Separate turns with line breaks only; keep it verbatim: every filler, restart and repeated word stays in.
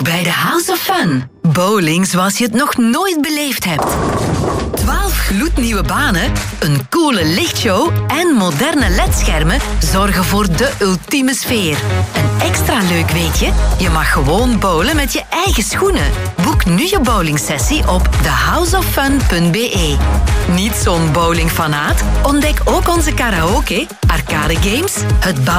bij de House of Fun. Bowling zoals je het nog nooit beleefd hebt. twaalf gloednieuwe banen, een coole lichtshow en moderne ledschermen zorgen voor de ultieme sfeer. En extra leuk weet je, je mag gewoon bowlen met je eigen schoenen. Boek nu je bowlingsessie op the house of fun punt b e. Niet zo'n bowlingfanaat? Ontdek ook onze karaoke, arcade games, het